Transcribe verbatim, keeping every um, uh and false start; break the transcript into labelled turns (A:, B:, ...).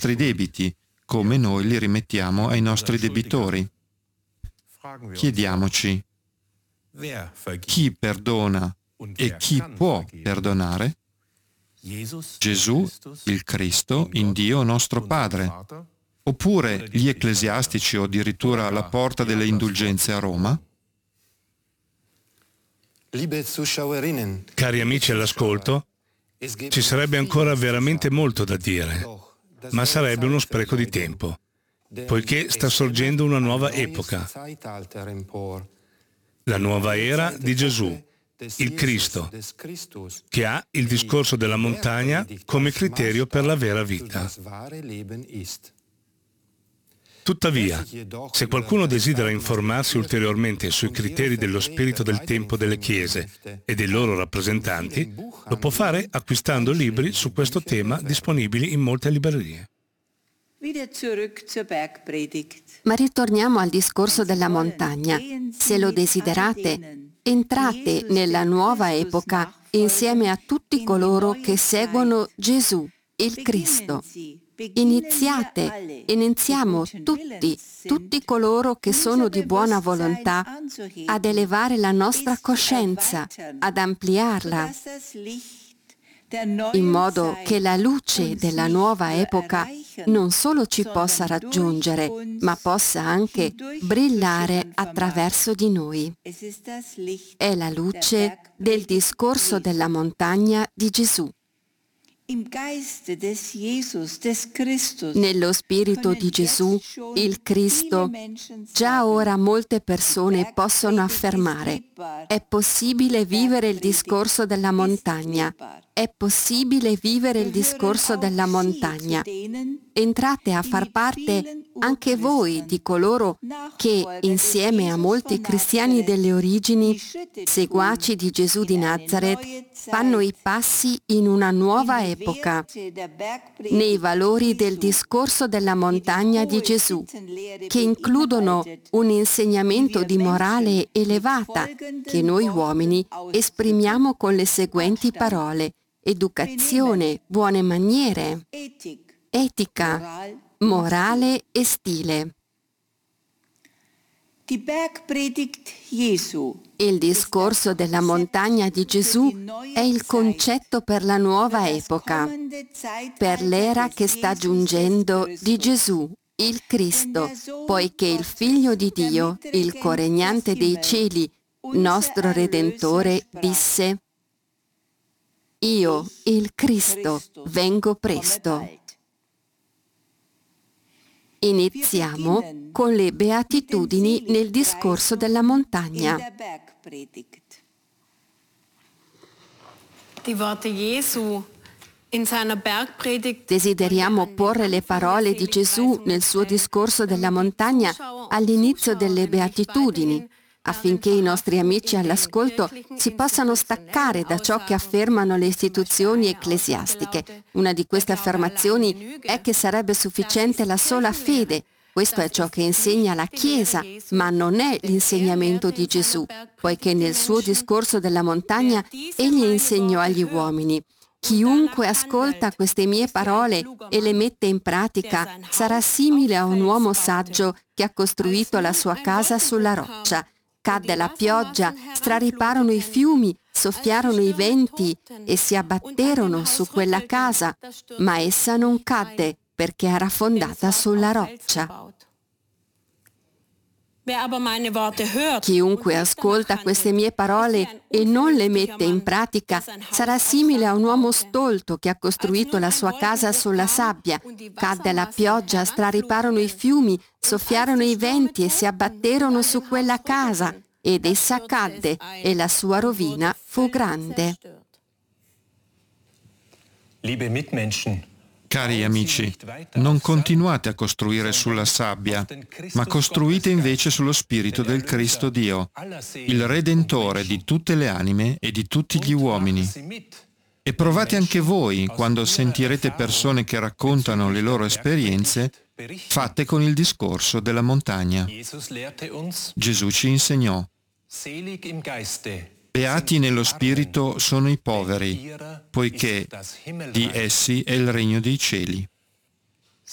A: nostri debiti, come noi li rimettiamo ai nostri debitori. Chiediamoci, chi perdona e chi può perdonare? Gesù, il Cristo, in Dio nostro Padre, oppure gli ecclesiastici o addirittura la porta delle indulgenze a Roma?
B: Cari amici all'ascolto, ci sarebbe ancora veramente molto da dire, ma sarebbe uno spreco di tempo, poiché sta sorgendo una nuova epoca, la nuova era di Gesù, il Cristo, che ha il discorso della montagna come criterio per la vera vita. Tuttavia, se qualcuno desidera informarsi ulteriormente sui criteri dello spirito del tempo delle chiese e dei loro rappresentanti, lo può fare acquistando libri su questo tema disponibili in molte librerie.
C: Ma ritorniamo al discorso della montagna. Se lo desiderate, entrate nella nuova epoca insieme a tutti coloro che seguono Gesù, il Cristo. Iniziate, iniziamo tutti, tutti coloro che sono di buona volontà ad elevare la nostra coscienza, ad ampliarla, in modo che la luce della nuova epoca non solo ci possa raggiungere, ma possa anche brillare attraverso di noi. È la luce del discorso della montagna di Gesù. Nello spirito di Gesù, il Cristo, già ora molte persone possono affermare: è possibile vivere il discorso della montagna. È possibile vivere il discorso della montagna. Entrate a far parte anche voi di coloro che, insieme a molti cristiani delle origini, seguaci di Gesù di Nazaret, fanno i passi in una nuova epoca, nei valori del discorso della montagna di Gesù, che includono un insegnamento di morale elevata che noi uomini esprimiamo con le seguenti parole: educazione, buone maniere, etica, morale e stile. Il discorso della montagna di Gesù è il concetto per la nuova epoca, per l'era che sta giungendo di Gesù, il Cristo, poiché il Figlio di Dio, il coregnante dei cieli, nostro Redentore, disse: io, il Cristo, vengo presto. Iniziamo con le beatitudini nel discorso della montagna. Desideriamo porre le parole di Gesù nel suo discorso della montagna all'inizio delle beatitudini, affinché i nostri amici all'ascolto si possano staccare da ciò che affermano le istituzioni ecclesiastiche. Una di queste affermazioni è che sarebbe sufficiente la sola fede. Questo è ciò che insegna la Chiesa, ma non è l'insegnamento di Gesù, poiché nel suo discorso della montagna egli insegnò agli uomini: chiunque ascolta queste mie parole e le mette in pratica sarà simile a un uomo saggio che ha costruito la sua casa sulla roccia. Cadde la pioggia, strariparono i fiumi, soffiarono i venti e si abbatterono su quella casa, ma essa non cadde perché era fondata sulla roccia. Chiunque ascolta queste mie parole e non le mette in pratica sarà simile a un uomo stolto che ha costruito la sua casa sulla sabbia. Cadde la pioggia, strariparono i fiumi, soffiarono i venti e si abbatterono su quella casa, ed essa cadde e la sua rovina fu grande.
A: Cari amici, non continuate a costruire sulla sabbia, ma costruite invece sullo Spirito del Cristo Dio, il Redentore di tutte le anime e di tutti gli uomini. E provate anche voi, quando sentirete persone che raccontano le loro esperienze, fatte con il discorso della montagna. Gesù ci insegnò: beati nello spirito sono i poveri, poiché di essi è il regno dei cieli.